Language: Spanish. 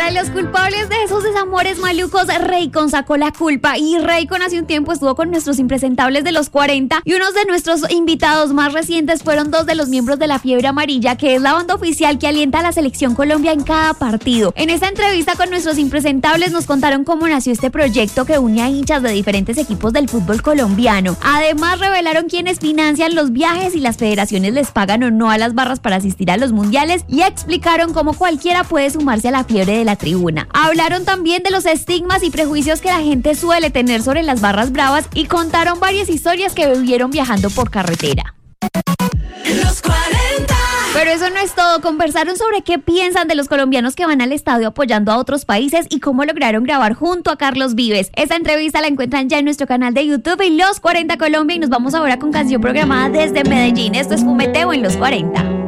Para los culpables de esos desamores malucos, Raycon sacó la culpa. Y Raycon hace un tiempo estuvo con nuestros impresentables de los 40. Y unos de nuestros invitados más recientes fueron dos de los miembros de la Fiebre Amarilla, que es la banda oficial que alienta a la Selección Colombia en cada partido. En esta entrevista con nuestros impresentables nos contaron cómo nació este proyecto que une a hinchas de diferentes equipos del fútbol colombiano. Además, revelaron quiénes financian los viajes y las federaciones les pagan o no a las barras para asistir a los mundiales, y explicaron cómo cualquiera puede sumarse a la fiebre de la tribuna. Hablaron también de los estigmas y prejuicios que la gente suele tener sobre las barras bravas y contaron varias historias que vivieron viajando por carretera. Los 40. Pero eso no es todo. Conversaron sobre qué piensan de los colombianos que van al estadio apoyando a otros países y cómo lograron grabar junto a Carlos Vives. Esta entrevista la encuentran ya en nuestro canal de YouTube y Los 40 Colombia, y nos vamos ahora con canción programada desde Medellín. Esto es Fumeteo en Los 40.